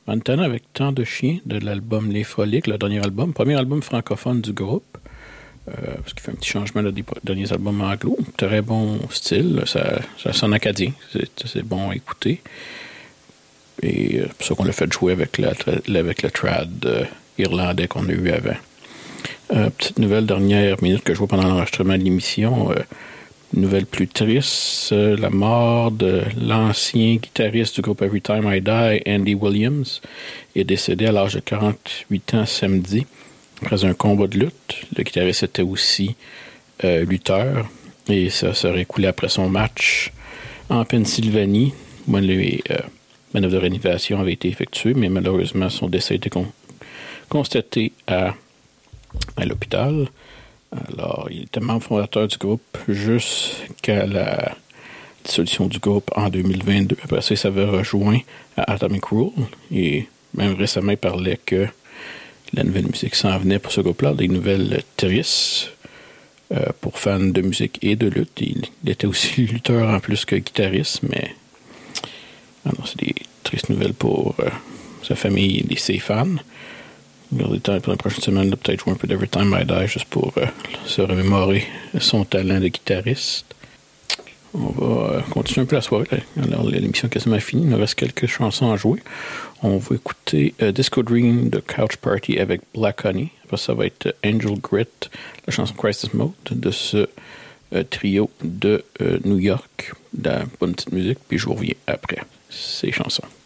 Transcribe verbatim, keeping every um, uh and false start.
Montana avec tant de chiens de l'album Les Froliques, le dernier album, premier album francophone du groupe, euh, parce qu'il fait un petit changement des derniers albums anglo. Très bon style, ça, ça sonne acadien, c'est, c'est bon à écouter. Et c'est pour ça qu'on l'a fait jouer avec, la, avec le trad euh, irlandais qu'on a eu avant. Euh, petite nouvelle dernière minute que je vois pendant l'enregistrement de l'émission. Euh, nouvelle plus triste, euh, la mort de l'ancien guitariste du groupe Every Time I Die, Andy Williams, est décédé à l'âge de quarante-huit ans samedi, après un combat de lutte. Le guitariste était aussi euh, lutteur, et ça serait écoulé après son match en Pennsylvanie. Bon, les euh, manœuvres de réanimation avaient été effectuées, mais malheureusement, son décès a été con- constaté à, à l'hôpital. Alors, il était membre fondateur du groupe jusqu'à la dissolution du groupe en deux mille vingt-deux. Après ça, il s'avait rejoint à Atomic Rule. Et même récemment, il parlait que la nouvelle musique s'en venait pour ce groupe-là, des nouvelles tristes euh, pour fans de musique et de lutte. Il, il était aussi lutteur en plus que guitariste, mais ah non, c'est des tristes nouvelles pour euh, sa famille et ses fans. Regardez temps pour la prochaine semaine, là, peut-être jouer un peu d'Every Time I Die juste pour euh, se remémorer son talent de guitariste. On va euh, continuer un peu la soirée. Là. Alors, l'émission est quasiment finie. Il nous reste quelques chansons à jouer. On va écouter euh, Disco Dream de Couch Party avec Black Honey. Après, ça va être Angel Grit, la chanson Crisis Mode de ce euh, trio de euh, New York, de la bonne petite musique. Puis je vous reviens après ces chansons.